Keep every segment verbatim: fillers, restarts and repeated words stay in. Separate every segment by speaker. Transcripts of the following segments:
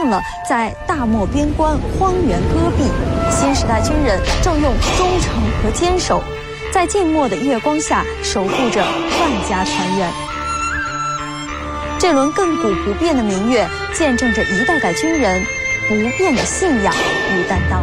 Speaker 1: 现了在大漠边关荒原戈壁，新时代军人正用忠诚和坚守，在静默的月光下守护着万家团圆。这轮亘古不变的明月，见证着一代代军人不变的信仰与担当。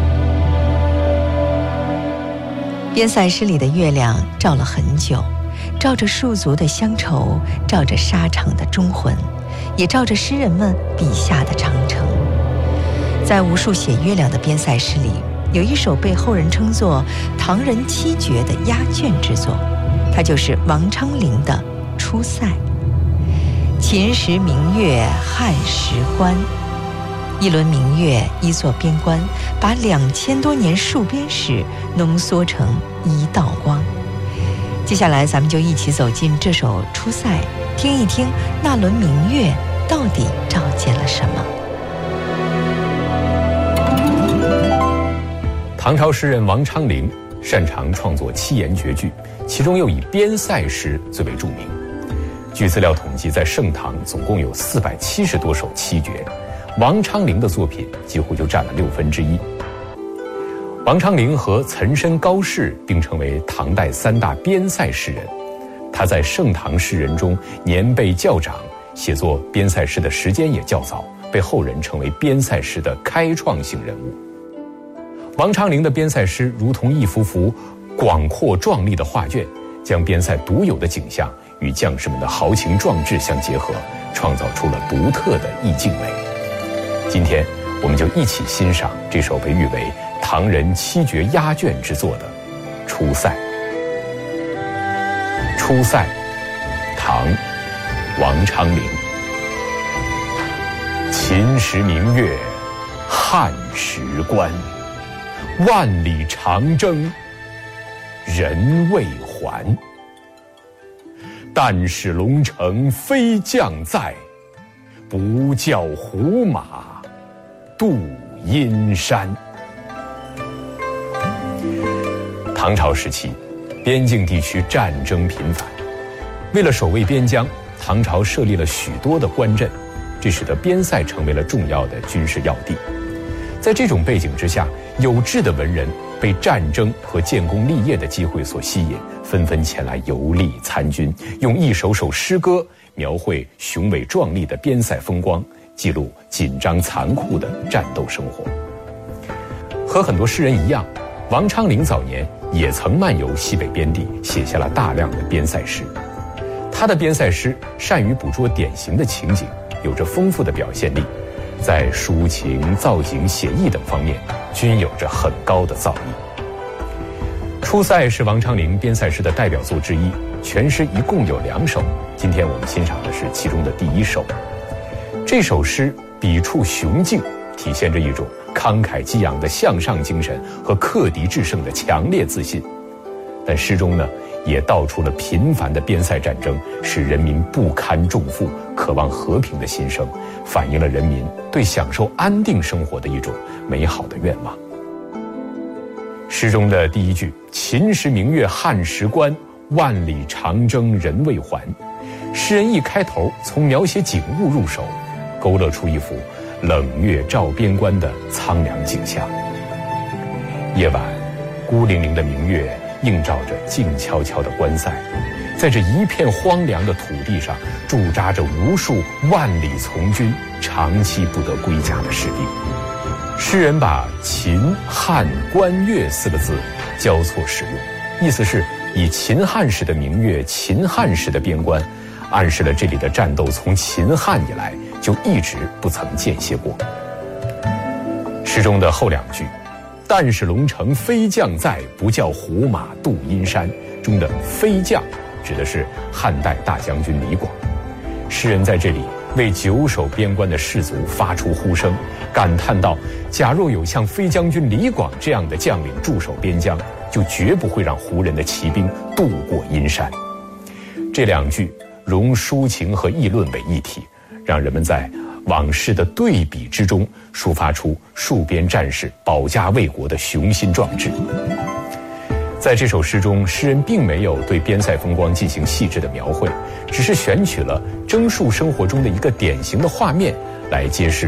Speaker 2: 边塞诗里的月亮照了很久，照着戍族的乡愁，照着沙场的忠魂，也照着诗人们笔下的长城。在无数写月亮的边塞诗里，有一首被后人称作唐人七绝的压卷之作，它就是王昌龄的《出塞》。秦时明月汉时关，一轮明月，一座边关，把两千多年戍边史浓缩成一道光。接下来咱们就一起走进这首《出塞》，听一听那轮明月到底照见了什么。
Speaker 3: 唐朝诗人王昌龄擅长创作七言绝句，其中又以边塞诗最为著名。据资料统计，在盛唐总共有四百七十多首七绝，王昌龄的作品几乎就占了六分之一。王昌龄和岑参、高适并称为唐代三大边塞诗人。他在盛唐诗人中年辈较长，写作边塞诗的时间也较早，被后人称为边塞诗的开创性人物。王昌龄的边塞诗如同一幅幅广阔壮丽的画卷，将边塞独有的景象与将士们的豪情壮志相结合，创造出了独特的意境美。今天我们就一起欣赏这首被誉为唐人七绝压卷之作的《出塞》。《出塞》，唐，王昌龄。秦时明月汉时关，万里长征人未还。但使龙城飞将在，不教胡马度阴山。唐朝时期，边境地区战争频繁，为了守卫边疆，唐朝设立了许多的关镇，这使得边塞成为了重要的军事要地。在这种背景之下，有志的文人被战争和建功立业的机会所吸引，纷纷前来游历参军，用一首首诗歌描绘雄伟壮丽的边塞风光，记录紧张残酷的战斗生活。和很多诗人一样，王昌龄早年也曾漫游西北边地，写下了大量的边塞诗。他的边塞诗善于捕捉典型的情景，有着丰富的表现力，在抒情、造景、写意等方面均有着很高的造诣。《出塞》是王昌龄边塞诗的代表作之一，全诗一共有两首，今天我们欣赏的是其中的第一首。这首诗笔触雄劲，体现着一种慷慨激昂的向上精神和克敌制胜的强烈自信。但诗中呢，也道出了频繁的边塞战争使人民不堪重负，渴望和平的心声，反映了人民对享受安定生活的一种美好的愿望。诗中的第一句“秦时明月汉时关，万里长征人未还”，诗人一开头从描写景物入手，勾勒出一幅冷月照边关的苍凉景象。夜晚，孤零零的明月映照着静悄悄的关塞，在这一片荒凉的土地上驻扎着无数万里从军长期不得归家的士兵。诗人把秦、汉、关、越四个字交错使用，意思是以秦汉时的明月、秦汉时的边关，暗示了这里的战斗从秦汉以来就一直不曾间歇过。诗中的后两句“但使龙城飞将在，不教胡马度阴山”中的飞将指的是汉代大将军李广。诗人在这里为久守边关的士卒发出呼声，感叹道：假若有像飞将军李广这样的将领驻守边疆，就绝不会让胡人的骑兵渡过阴山。这两句融抒情和议论为一体，让人们在往事的对比之中抒发出戍边战士保家卫国的雄心壮志。在这首诗中，诗人并没有对边塞风光进行细致的描绘，只是选取了征戍生活中的一个典型的画面来揭示